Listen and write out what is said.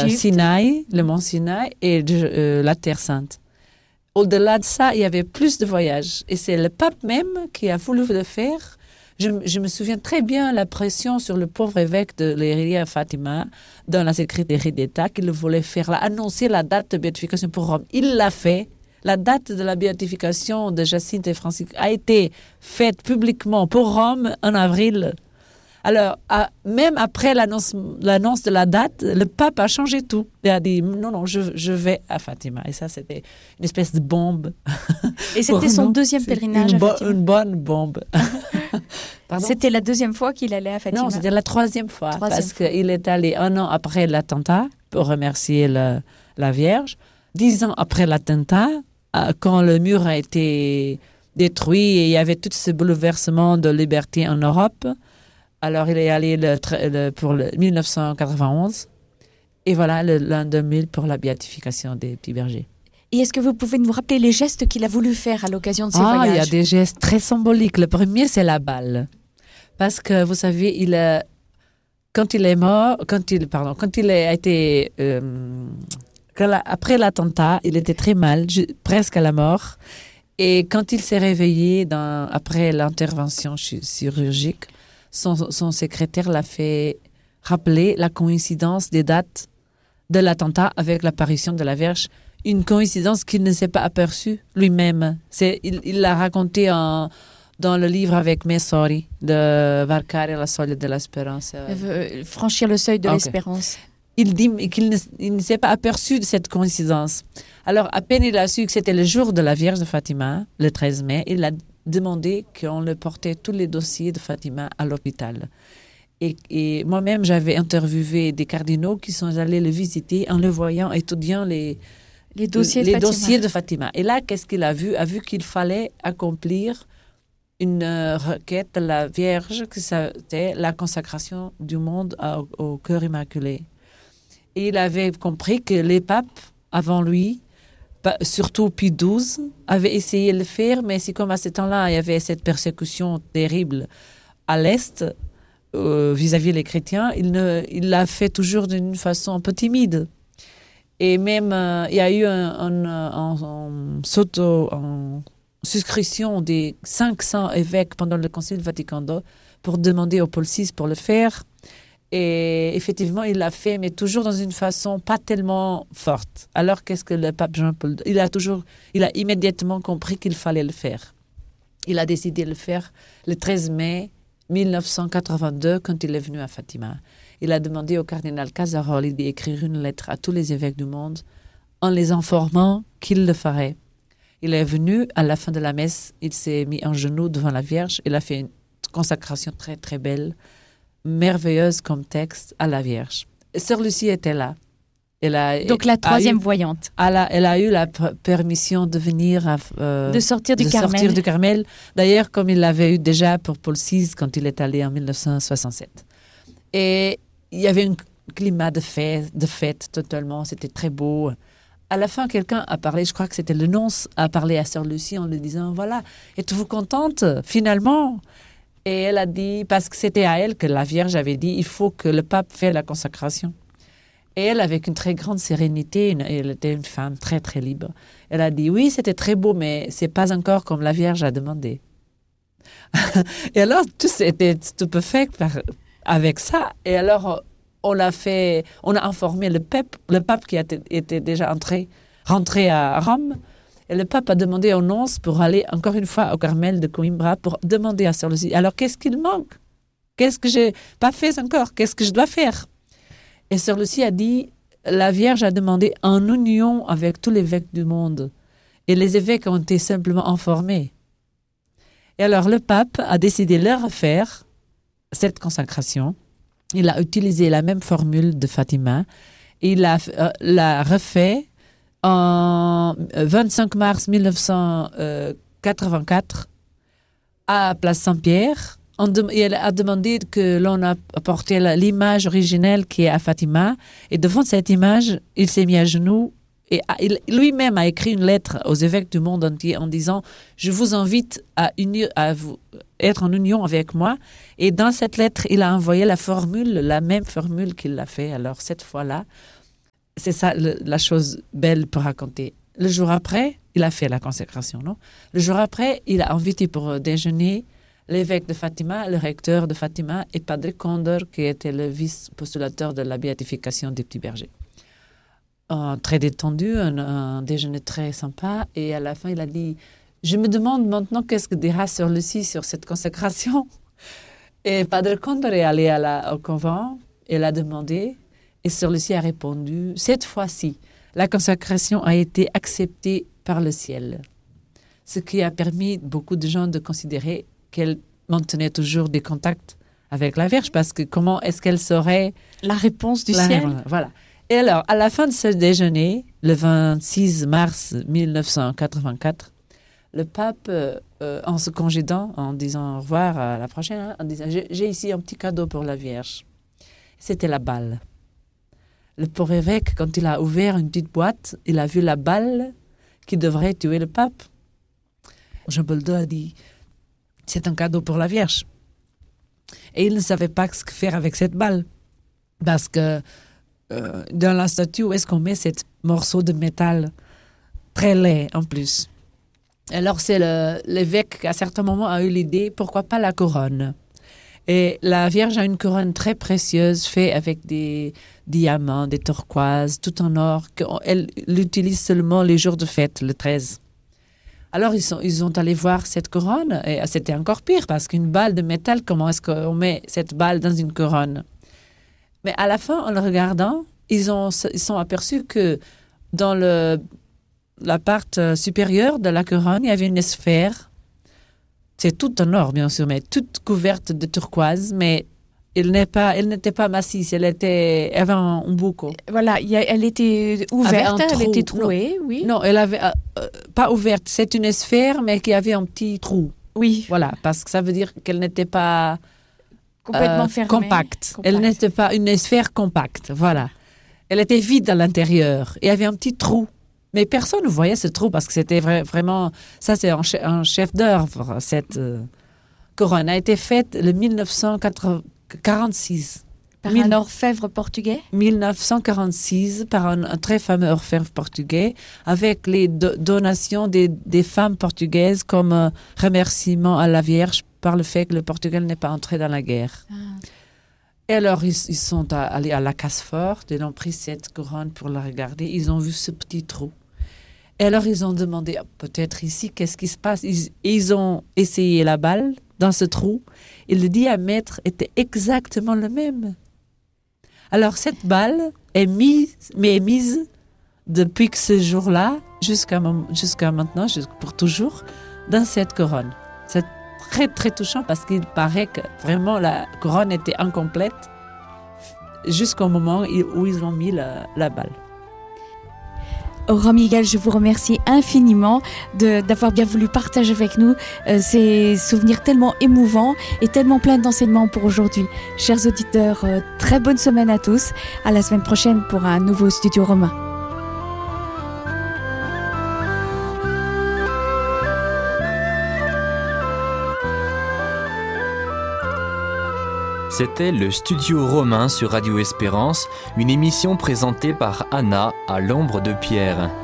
Sinaï, le mont Sinaï et la Terre Sainte. Au-delà de ça, il y avait plus de voyages. Et c'est le pape même qui a voulu le faire. Je me souviens très bien la pression sur le pauvre évêque de l'Hérédia Fatima dans la secrétaire d'État qu'il voulait faire, annoncer la date de béatification pour Rome. Il l'a fait. La date de la béatification de Jacinthe et Francisque a été faite publiquement pour Rome en avril. Alors, même après l'annonce de la date, le pape a changé tout. Il a dit, non, je vais à Fatima. Et ça, c'était une espèce de bombe. Et c'était son deuxième pèlerinage à Fatima. Une bonne bombe. C'était la deuxième fois qu'il allait à Fatima? Non, c'était la troisième fois. Parce qu'il est allé 1 an après l'attentat pour remercier la Vierge. 10 ans après l'attentat, quand le mur a été détruit et il y avait tout ce bouleversement de liberté en Europe. Alors, il est allé pour 1991. Et voilà, l'an 2000 pour la béatification des petits bergers. Et est-ce que vous pouvez nous rappeler les gestes qu'il a voulu faire à l'occasion de ces voyages? Il y a des gestes très symboliques. Le premier, c'est la balle. Parce que, vous savez, quand il est mort, après l'attentat, il était très mal, presque à la mort. Et quand il s'est réveillé après l'intervention chirurgique, son secrétaire l'a fait rappeler la coïncidence des dates de l'attentat avec l'apparition de la Vierge. Une coïncidence qu'il ne s'est pas aperçue lui-même. Il l'a raconté dans le livre avec Messori, de Varcare la soglia dell'Esperanza. Franchir le seuil de l'espérance. Il dit qu'il ne s'est pas aperçu de cette coïncidence. Alors, à peine il a su que c'était le jour de la Vierge de Fatima, le 13 mai, il a demandé qu'on le portait tous les dossiers de Fatima à l'hôpital. Et moi-même, j'avais interviewé des cardinaux qui sont allés le visiter en le voyant, étudiant les dossiers de Fatima. Et là, qu'est-ce qu'il a vu? A vu qu'il fallait accomplir une requête de la Vierge, que c'était la consacration du monde au cœur immaculé. Et il avait compris que les papes, avant lui, surtout Pie XII, avaient essayé de le faire, mais c'est comme à ce temps-là, il y avait cette persécution terrible à l'Est, vis-à-vis des chrétiens, il l'a fait toujours d'une façon un peu timide. Et même, il y a eu une souscription des 500 évêques pendant le Concile Vatican II pour demander au Paul VI pour le faire. Et effectivement, il l'a fait, mais toujours dans une façon pas tellement forte. Alors, qu'est-ce que le pape Jean-Paul II, il a immédiatement compris qu'il fallait le faire. Il a décidé de le faire le 13 mai 1982, quand il est venu à Fatima. Il a demandé au cardinal Casaroli d'écrire une lettre à tous les évêques du monde en les informant qu'il le ferait. Il est venu, à la fin de la messe, il s'est mis en genoux devant la Vierge. Il a fait une consacration très, très belle, merveilleuse comme texte à la Vierge. Sœur Lucie était là. Donc la troisième voyante. Elle a eu la permission de venir de sortir du Carmel. D'ailleurs, comme il l'avait eu déjà pour Paul VI quand il est allé en 1967. Et il y avait un climat de fête totalement. C'était très beau. À la fin, quelqu'un a parlé, je crois que c'était le nonce, a parlé à Sœur Lucie en lui disant, voilà, êtes-vous contente finalement? Et elle a dit, parce que c'était à elle que la Vierge avait dit, il faut que le pape fasse la consacration. Et elle, avec une très grande sérénité, elle était une femme très, très libre. Elle a dit, oui, c'était très beau, mais c'est pas encore comme la Vierge a demandé. Et alors, tous étaient stupéfaits avec ça. Et alors, on a informé le pape qui était déjà rentré à Rome. Et le pape a demandé au nonce pour aller encore une fois au Carmel de Coimbra pour demander à Sœur Lucie, alors qu'est-ce qu'il manque? Qu'est-ce que j'ai pas fait encore? Qu'est-ce que je dois faire? Et Sœur Lucie a dit, la Vierge a demandé en union avec tous les évêques du monde. Et les évêques ont été simplement informés. Et alors le pape a décidé de refaire cette consacration. Il a utilisé la même formule de Fatima. Il l'a refait en 25 mars 1984 à Place Saint-Pierre. Il a demandé que l'on apporte l'image originelle qui est à Fatima. Et devant cette image, il s'est mis à genoux. Et lui-même a écrit une lettre aux évêques du monde entier en disant « Je vous invite à vous être en union avec moi ». Et dans cette lettre, il a envoyé la même formule qu'il l'a fait. Alors cette fois-là, c'est ça la chose belle pour raconter. Le jour après, il a fait la consécration, non? Le jour après, il a invité pour déjeuner l'évêque de Fatima, le recteur de Fatima et Padre Condor, qui était le vice-postulateur de la béatification des petits bergers. Très détendu, un déjeuner très sympa. Et à la fin, il a dit, je me demande maintenant qu'est-ce que dira Sœur Lucie sur cette consécration. Et Padre Condor est allé au convent et l'a demandé. Et Sœur Lucie a répondu, cette fois-ci, la consécration a été acceptée par le ciel. Ce qui a permis beaucoup de gens de considérer qu'elle maintenait toujours des contacts avec la Vierge, parce que comment est-ce qu'elle saurait la réponse du ciel? Voilà. Et alors, à la fin de ce déjeuner, le 26 mars 1984, le pape, en se congédant, en disant au revoir à la prochaine, en disant j'ai ici un petit cadeau pour la Vierge. C'était la balle. Le pauvre évêque, quand il a ouvert une petite boîte, il a vu la balle qui devrait tuer le pape. Jean-Paul II a dit c'est un cadeau pour la Vierge. Et il ne savait pas ce que faire avec cette balle. Parce que dans la statue, où est-ce qu'on met ce morceau de métal très laid en plus? Alors c'est l'évêque qui à certains moments a eu l'idée, pourquoi pas la couronne? Et la Vierge a une couronne très précieuse, faite avec des diamants, des turquoises, tout en or, qu'elle l'utilise seulement les jours de fête, le 13. Alors, ils sont allés voir cette couronne, et c'était encore pire, parce qu'une balle de métal, comment est-ce qu'on met cette balle dans une couronne? Mais à la fin, en le regardant, ils sont aperçus que dans la partie supérieure de la couronne, il y avait une sphère. C'est tout en or, bien sûr, mais toute couverte de turquoise, mais elle n'était pas massif, elle avait un boucau. Voilà, elle était ouverte, elle était trouée, non, oui. Non, elle avait pas ouverte, c'est une sphère, mais qui avait un petit trou. Oui. Voilà, parce que ça veut dire qu'elle n'était pas complètement fermée. Compacte. Elle n'était pas une sphère compacte, voilà. Elle était vide à l'intérieur, il y avait un petit trou. Mais personne ne voyait ce trou, parce que c'était vraiment... Ça, c'est un chef d'œuvre, cette couronne a été faite en 1946. Par un orfèvre portugais? 1946, par un très fameux orfèvre portugais, avec les donations des femmes portugaises comme remerciement à la Vierge par le fait que le Portugal n'est pas entré dans la guerre. Ah. Et alors, ils sont allés à la Casse-Fort, ils ont pris cette couronne pour la regarder, ils ont vu ce petit trou. Et alors, ils ont demandé, peut-être ici, qu'est-ce qui se passe? Ils ont essayé la balle dans ce trou, et le diamètre était exactement le même. Alors, cette balle est mise depuis ce jour-là, jusqu'à maintenant, pour toujours, dans cette couronne. C'est très, très touchant, parce qu'il paraît que vraiment la couronne était incomplète jusqu'au moment où ils ont mis la balle. Roi Miguel, je vous remercie infiniment d'avoir bien voulu partager avec nous ces souvenirs tellement émouvants et tellement pleins d'enseignements pour aujourd'hui. Chers auditeurs, très bonne semaine à tous. À la semaine prochaine pour un nouveau Studio Romain. C'était le Studio Romain sur Radio Espérance, une émission présentée par Anna à l'ombre de Pierre.